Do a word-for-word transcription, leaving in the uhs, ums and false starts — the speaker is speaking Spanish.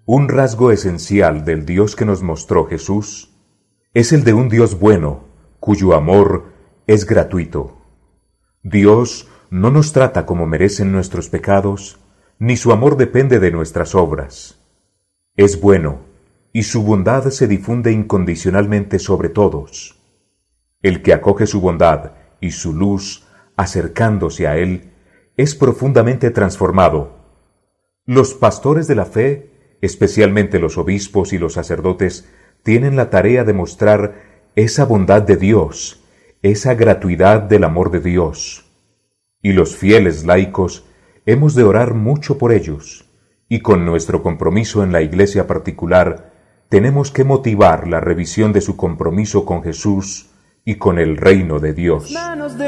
Un rasgo esencial del Dios que nos mostró Jesús es el de un Dios bueno, cuyo amor es gratuito. Dios no nos trata como merecen nuestros pecados, ni su amor depende de nuestras obras. Es bueno, y su bondad se difunde incondicionalmente sobre todos. El que acoge su bondad y su luz, acercándose a él, es profundamente transformado. Los pastores de la fe, especialmente los obispos y los sacerdotes, tienen la tarea de mostrar esa bondad de Dios, esa gratuidad del amor de Dios. Y los fieles laicos hemos de orar mucho por ellos, y con nuestro compromiso en la iglesia particular, tenemos que motivar la revisión de su compromiso con Jesús y con el reino de Dios.